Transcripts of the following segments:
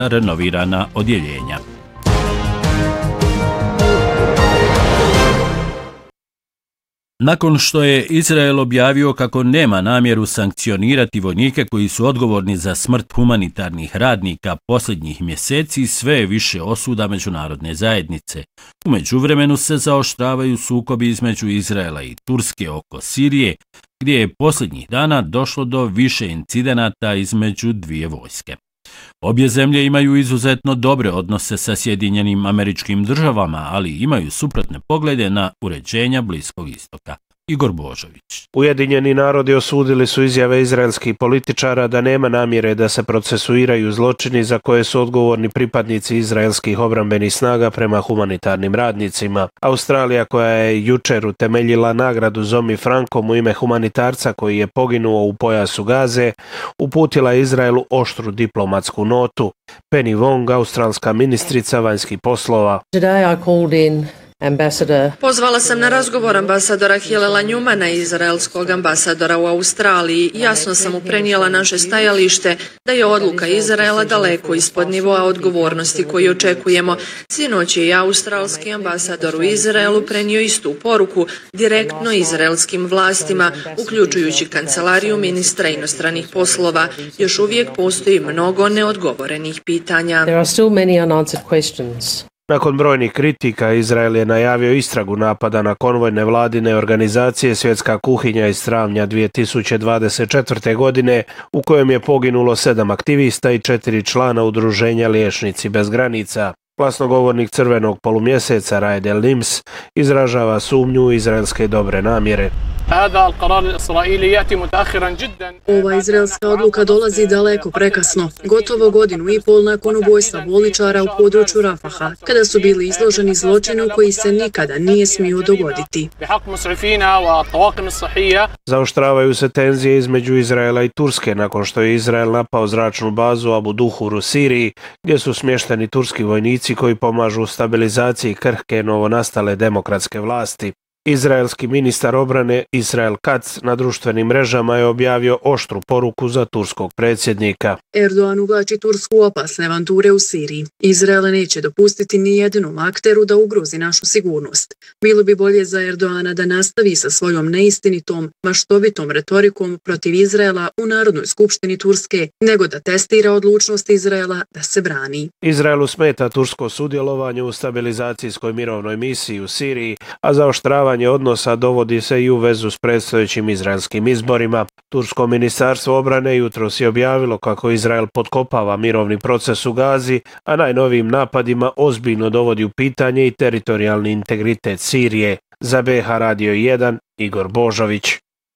renovirana odjeljenja. Nakon što je Izrael objavio kako nema namjeru sankcionirati vojnike koji su odgovorni za smrt humanitarnih radnika posljednjih mjeseci, sve je više osuda međunarodne zajednice. U međuvremenu se zaoštravaju sukobi između Izraela i Turske oko Sirije, gdje je posljednjih dana došlo do više incidenata između dvije vojske. Obje zemlje imaju izuzetno dobre odnose sa Sjedinjenim Američkim Državama, ali imaju suprotne poglede na uređenja Bliskog istoka. Igor Božović. Ujedinjeni narodi osudili su izjave izraelskih političara da nema namjere da se procesuiraju zločini za koje su odgovorni pripadnici izraelskih obrambenih snaga prema humanitarnim radnicima. Australija, koja je jučer utemeljila nagradu Zomi Frankom u ime humanitarca koji je poginuo u pojasu Gaze, uputila Izraelu oštru diplomatsku notu. Penny Wong, australska ministrica vanjskih poslova. Pozvala sam na razgovor ambasadora Hilala Njumana i izraelskog ambasadora u Australiji. Jasno sam mu prenijela naše stajalište da je odluka Izraela daleko ispod nivoa odgovornosti koji očekujemo. Sinoć je i australski ambasador u Izraelu prenio istu poruku direktno izraelskim vlastima, uključujući kancelariju ministra inostranih poslova. Još uvijek postoji mnogo neodgovorenih pitanja. Nakon brojnih kritika, Izrael je najavio istragu napada na konvoj nevladine organizacije Svjetska kuhinja iz travnja 2024. godine, u kojem je poginulo 7 aktivista i 4 člana udruženja Liječnici bez granica. Glasnogovornik Crvenog polumjeseca Raed El-Nims izražava sumnju u izraelske dobre namjere. Ova izraelska odluka dolazi daleko prekasno, gotovo godinu i pol nakon ubojstva bolničara u području Rafaha, kada su bili izloženi zločinu koji se nikada nije smio dogoditi. Zaoštravaju se tenzije između Izraela i Turske nakon što je Izrael napao zračnu bazu Abu Duhur u Siriji, gdje su smješteni turski vojnici koji pomažu u stabilizaciji krhke novonastale demokratske vlasti. Izraelski ministar obrane Israel Katz na društvenim mrežama je objavio oštru poruku za turskog predsjednika. Erdogan uvlači Tursku u opasne avanture u Siriji. Izrael neće dopustiti ni jednom akteru da ugrozi našu sigurnost. Bilo bi bolje za Erdogana da nastavi sa svojom neistinitom, maštovitom retorikom protiv Izraela u Narodnoj skupštini Turske, nego da testira odlučnost Izraela da se brani. Izraelu smeta tursko sudjelovanje u stabilizacijskoj mirovnoj misiji u Siriji, a zaoštravanje odnosa dovodi se i u vezu s predstojećim izraelskim izborima. Tursko ministarstvo obrane jutros je objavilo kako Izrael potkopava mirovni proces u Gazi, a najnovijim napadima ozbiljno dovodi u pitanje i teritorijalni integritet Sirije. Za BH Radio 1, Igor Božović.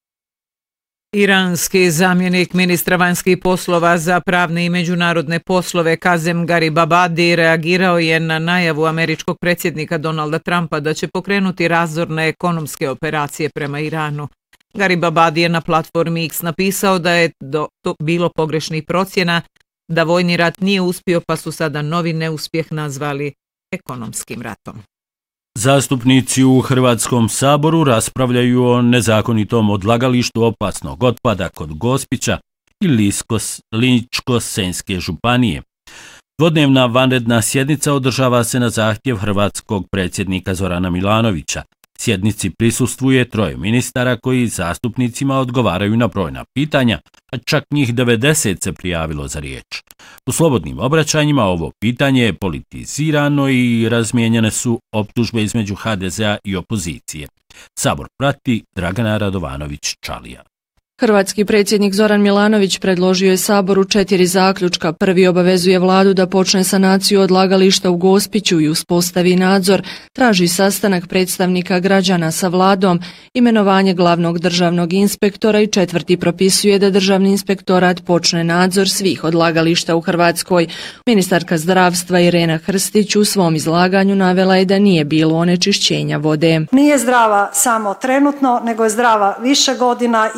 Iranski zamjenik ministra vanjskih poslova za pravne i međunarodne poslove Kazem Garibabadi reagirao je na najavu američkog predsjednika Donalda Trumpa da će pokrenuti razorne ekonomske operacije prema Iranu. Garibabadi je na platformi X napisao da je to bilo pogrešnih procjena, da vojni rat nije uspio pa su sada novi neuspjeh nazvali ekonomskim ratom. Zastupnici u Hrvatskom saboru raspravljaju o nezakonitom odlagalištu opasnog otpada kod Gospića i Ličko-senjske županije. Dvodnevna vanredna sjednica održava se na zahtjev hrvatskog predsjednika Zorana Milanovića. Sjednici prisustvuje 3 ministara koji zastupnicima odgovaraju na brojna pitanja, a čak njih 90 se prijavilo za riječ. U slobodnim obraćanjima ovo pitanje je politizirano i razmijenjene su optužbe između HDZ-a i opozicije. Sabor prati Dragana Radovanović-Čalija. Hrvatski predsjednik Zoran Milanović predložio je Saboru 4 zaključka. Prvi obavezuje vladu da počne sanaciju odlagališta u Gospiću i uspostavi nadzor, traži sastanak predstavnika građana sa vladom, imenovanje glavnog državnog inspektora i 4. propisuje da državni inspektorat počne nadzor svih odlagališta u Hrvatskoj. Ministarka zdravstva Irena Hrstić u svom izlaganju navela je da nije bilo onečišćenja vode. Nije zdrava samo trenutno, nego je zdrava više godina i u zadnjih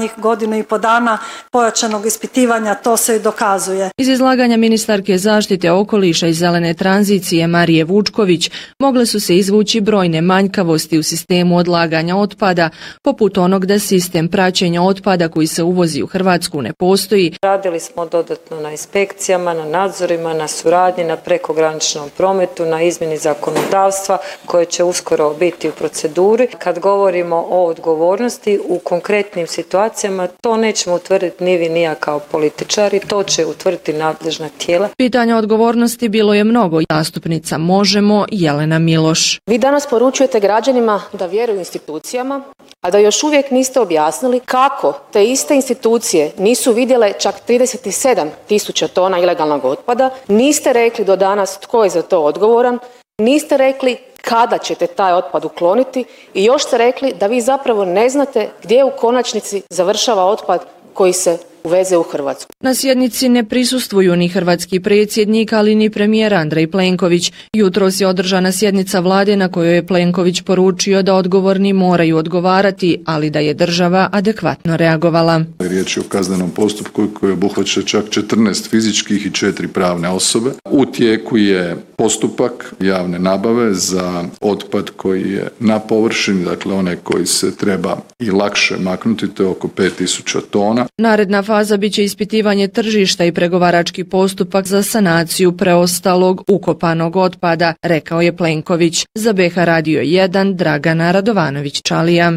zadnjih 1,5 dana pojačanog ispitivanja to se i dokazuje. Iz izlaganja ministarke zaštite okoliša i zelene tranzicije Marije Vučković mogle su se izvući brojne manjkavosti u sistemu odlaganja otpada, poput onog da sistem praćenja otpada koji se uvozi u Hrvatsku ne postoji. Radili smo dodatno na inspekcijama, na nadzorima, na suradnji, na prekograničnom prometu, na izmjeni zakonodavstva koje će uskoro biti u proceduri. Kad govorimo o odgovornosti u konkretnim situacijama, to nećemo utvrditi ni vi ni ja kao političari, to će utvrditi nadležna tijela. Pitanja odgovornosti bilo je mnogo. Zastupnica Možemo Jelena Miloš. Vi danas poručujete građanima da vjeruju institucijama, a da još uvijek niste objasnili kako te iste institucije nisu vidjele čak 37.000 tona ilegalnog otpada, niste rekli do danas tko je za to odgovoran, niste rekli kada ćete taj otpad ukloniti i još ste rekli da vi zapravo ne znate gdje u konačnici završava otpad koji se uveze u Hrvatsku. Na sjednici ne prisustvuju ni hrvatski predsjednik, ali ni premijer Andrej Plenković. Jutros je održana sjednica vlade na kojoj je Plenković poručio da odgovorni moraju odgovarati, ali da je država adekvatno reagovala. Riječ je o kaznenom postupku koji obuhvaća čak 14 fizičkih i 4 pravne osobe. U tijeku je postupak javne nabave za otpad koji je na površini, dakle onaj koji se treba i lakše maknuti, to je oko 5.000 tona. Naredna faza biće ispitivanje tržišta i pregovarački postupak za sanaciju preostalog ukopanog otpada, rekao je Plenković. Za BH Radio 1 Dragana Radovanović-Čalija.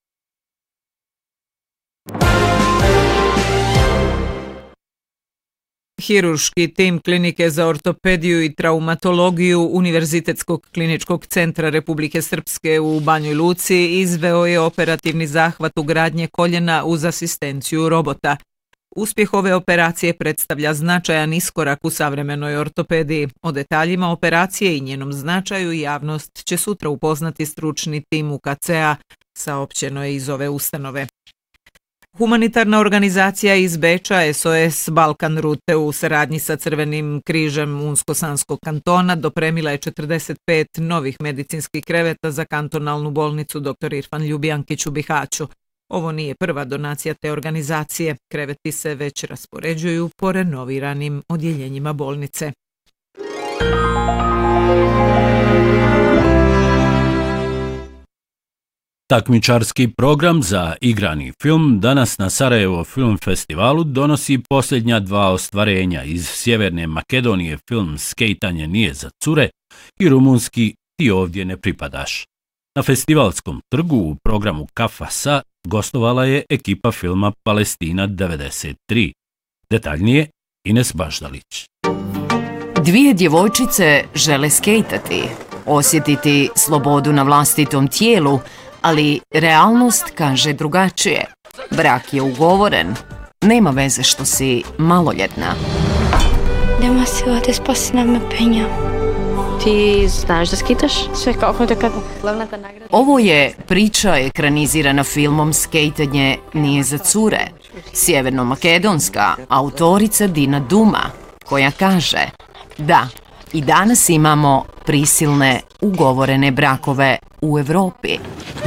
Hirurški tim Klinike za ortopediju i traumatologiju Univerzitetskog kliničkog centra Republike Srpske u Banjoj Luci izveo je operativni zahvat ugradnje koljena uz asistenciju robota. Uspjeh ove operacije predstavlja značajan iskorak u savremenoj ortopediji. O detaljima operacije i njenom značaju javnost će sutra upoznati stručni tim UKC-a, saopćeno je iz ove ustanove. Humanitarna organizacija iz Beča SOS Balkan Rute u saradnji sa Crvenim križem Unsko-Sanskog kantona dopremila je 45 novih medicinskih kreveta za kantonalnu bolnicu dr. Irfan Ljubijankić u Bihaću. Ovo nije prva donacija te organizacije. Kreveti se već raspoređuju po renoviranim odjeljenjima bolnice. Takmičarski program za igrani film danas na Sarajevo Film Festivalu donosi posljednja 2 ostvarenja iz Sjeverne Makedonije film Skejtanje nije za cure i rumunski Ti ovdje ne pripadaš. Na festivalskom trgu u programu Kafasa gostovala je ekipa filma Palestina 93. Detaljnije Ines Baždalić. 2 djevojčice žele skejtati, osjetiti slobodu na vlastitom tijelu, ali realnost kaže drugačije. Brak je ugovoren, nema veze što si maloljetna. Nema sila te spasi nam penja. Ti znaš da skitaš? Sve kako te kako. Ovo je priča ekranizirana filmom Skejtanje nije za cure. Sjeverno-makedonska autorica Dina Duma, koja kaže: da, i danas imamo prisilne ugovorene brakove u Evropi.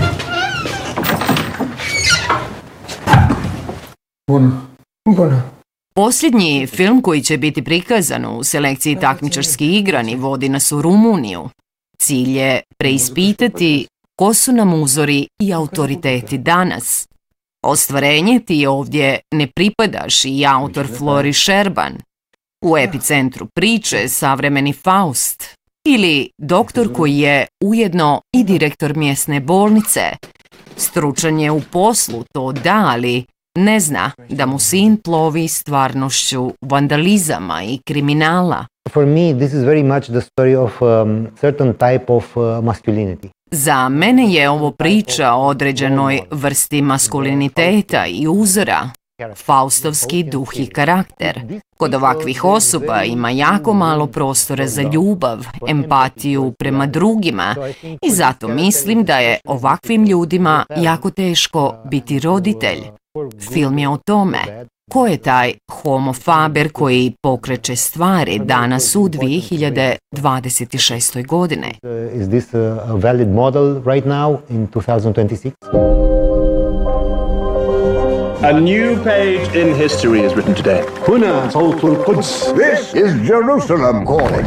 Posljednji film koji će biti prikazan u selekciji takmičarski igrani vodi nas u Rumuniju. Cilj je preispitati ko su nam uzori i autoriteti danas. Ostvarenje Ti ovdje ne pripadaš i autor Flori Šerban. U epicentru priče savremeni Faust ili doktor koji je ujedno i direktor mjesne bolnice. Stručan je u poslu, to da, ali ne zna da mu sin plovi stvarnošću vandalizama i kriminala. For me, this is very much the story of certain type of masculinity. Za mene je ovo priča o određenoj vrsti maskuliniteta i uzora, faustovski duh i karakter. Kod ovakvih osoba ima jako malo prostora za ljubav, empatiju prema drugima i zato mislim da je ovakvim ljudima jako teško biti roditelj. Film je o tome. Ko je taj homo faber koji pokreće stvari danas u 2026. godine? Is this a valid model right now in 2026? A new page in history is written today. هنا صوت القدس. This is Jerusalem calling.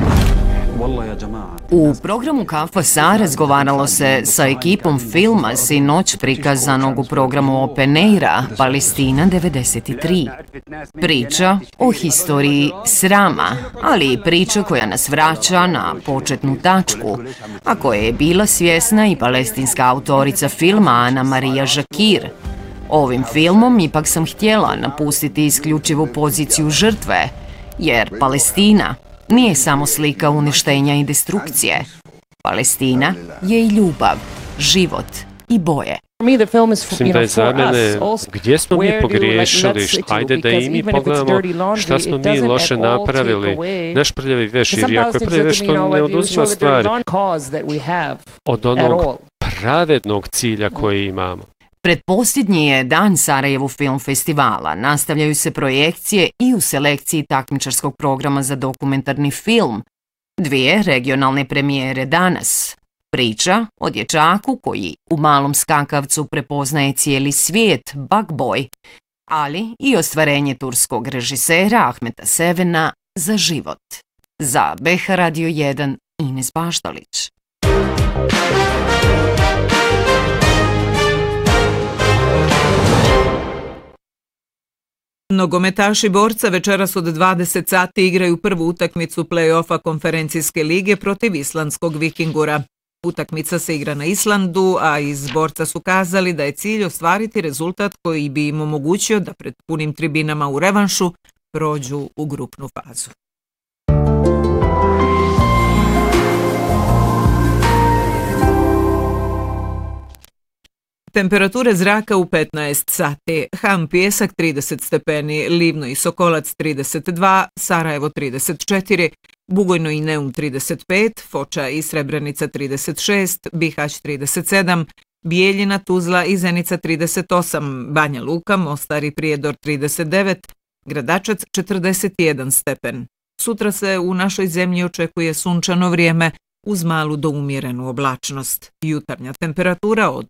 U programu Kafasa razgovaralo se sa ekipom filma sinoć prikazanog u programu Open Aira Palestina 93. Priča o historiji srama, ali i priča koja nas vraća na početnu tačku, a koja je bila svjesna i palestinska autorica filma Ana Marija Žakir. Ovim filmom ipak sam htjela napustiti isključivu poziciju žrtve, jer Palestina nije samo slika uništenja i destrukcije. Palestina je i ljubav, život i boje. Mislim da je za mene gdje smo mi pogriješili, ajde da i mi pogledamo šta smo mi loše napravili. Naš prljavi veš, jer jako je prljavi veš, to ne oduzima stvari od onog pravednog cilja koji imamo. Predposljednji je dan Sarajevo Film Festivala. Nastavljaju se projekcije i u selekciji takmičarskog programa za dokumentarni film. 2 regionalne premijere danas. Priča o dječaku koji u malom skakavcu prepoznaje cijeli svijet, Bug Boy, ali i ostvarenje turskog režisera Ahmeta Sevena Za život. Za BH Radio 1 Ines Baštalić. Nogometaši Borca večeras od 20 sati igraju prvu utakmicu play-offa konferencijske lige protiv islandskog Vikingura. Utakmica se igra na Islandu, a iz Borca su kazali da je cilj ostvariti rezultat koji bi im omogućio da pred punim tribinama u revanšu prođu u grupnu fazu. Temperature zraka u 15 sati. Ham Pijesak 30 stepeni, Livno i Sokolac 32, Sarajevo 34, Bugojno i Neum 35, Foča i Srebrenica 36, Bihać 37, Bijeljina, Tuzla i Zenica 38, Banja Luka, Mostar i Prijedor 39, Gradačac 41 stepen. Sutra se u našoj zemlji očekuje sunčano vrijeme uz malu do umjerenu oblačnost. Jutarnja temperatura od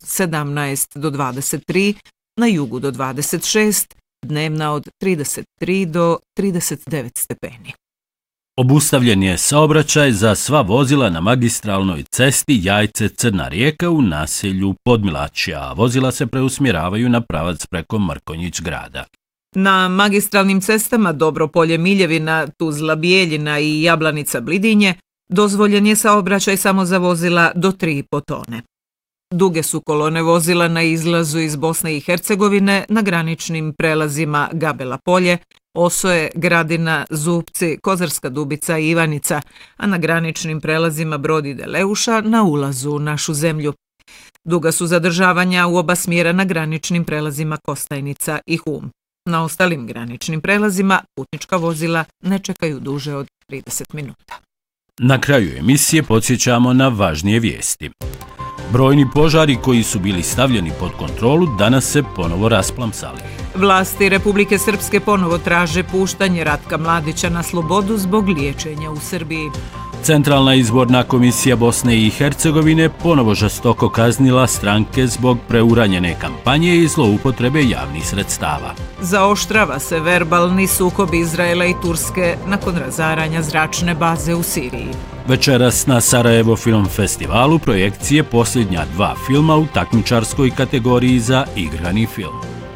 17 do 23, na jugu do 26, dnevna od 33 do 39 stepeni. Obustavljen je saobraćaj za sva vozila na magistralnoj cesti Jajce-Crna Rijeka u naselju Podmilačja, a vozila se preusmjeravaju na pravac preko Mrkonjić grada. Na magistralnim cestama Dobropolje-Miljevina, Tuzla-Bijeljina i Jablanica-Blidinje dozvoljen je saobraćaj samo za vozila do 3,5 tone. Duge su kolone vozila na izlazu iz Bosne i Hercegovine na graničnim prelazima Gabela Polje, Osoje, Gradina, Zupci, Kozarska Dubica i Ivanica, a na graničnim prelazima Brod i Deleuša na ulazu u našu zemlju. Duga su zadržavanja u oba smjera na graničnim prelazima Kostajnica i Hum. Na ostalim graničnim prelazima putnička vozila ne čekaju duže od 30 minuta. Na kraju emisije podsjećamo na važnije vijesti. Brojni požari koji su bili stavljeni pod kontrolu danas se ponovo rasplamsali. Vlasti Republike Srpske ponovo traže puštanje Ratka Mladića na slobodu zbog liječenja u Srbiji. Centralna izborna komisija Bosne i Hercegovine ponovo žestoko kaznila stranke zbog preuranjene kampanje i zloupotrebe javnih sredstava. Zaoštrava se verbalni sukob Izraela i Turske nakon razaranja zračne baze u Siriji. Večeras na Sarajevo Film Festivalu projekcije posljednja 2 filma u takmičarskoj kategoriji za igrani film.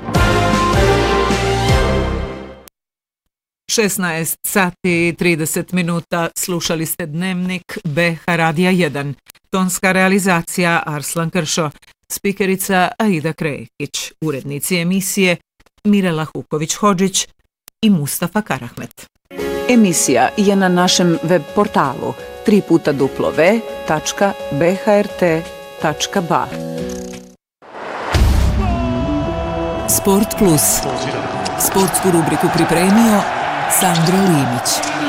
16 sati i 30 minuta slušali ste Dnevnik BH Radija 1. Tonska realizacija Arslan Kršo, spikerica Aida Krekić, urednici emisije Mirela Huković-Hodžić i Mustafa Karahmet. Emisija je na našem web portalu www.bhrt.ba. Sport Plus. Sportsku rubriku pripremio Sandro Limić.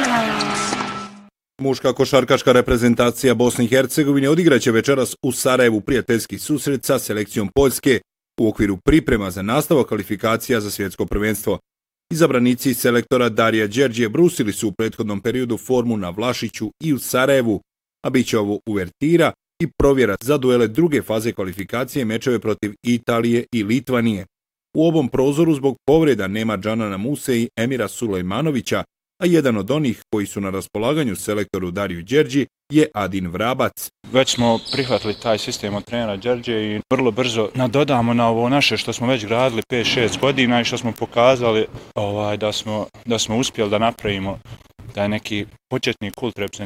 Muška košarkaška reprezentacija Bosne i Hercegovine odigraće večeras u Sarajevu prijateljski susret sa selekcijom Poljske u okviru priprema za nastavak kvalifikacija za svjetsko prvenstvo. Izabranici selektora Darija Đerđije brusili su u prethodnom periodu formu na Vlašiću i u Sarajevu, a bit će ovo uvertira i provjera za duele druge faze kvalifikacije, mečeve protiv Italije i Litvanije. U ovom prozoru zbog povreda nema Džanana Muse i Emira Sulejmanovića, a jedan od onih koji su na raspolaganju selektoru Dariju Đerđi je Adin Vrabac. Već smo prihvatili taj sistem od trenera Đerđe i vrlo brzo nadodamo na ovo naše što smo već gradili 5-6 godina i što smo pokazali da smo uspjeli da napravimo taj neki početni kult reprezentacije.